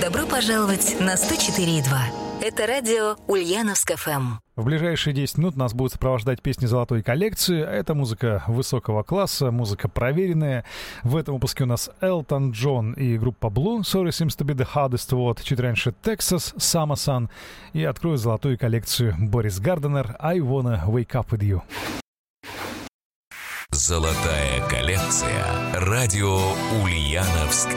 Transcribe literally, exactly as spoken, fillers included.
Добро пожаловать на сто четыре и два. Это радио Ульяновск эф эм. В ближайшие десять минут нас будут сопровождать песни золотой коллекции. Это музыка высокого класса, музыка проверенная. В этом выпуске у нас Элтон Джон и группа Blue, Sorry Seems to be the Hardest Word. Чуть раньше Texas, Summer Sun. И открою золотую коллекцию Борис Гарденер, I Wanna Wake Up With You. Золотая коллекция. Радио Ульяновск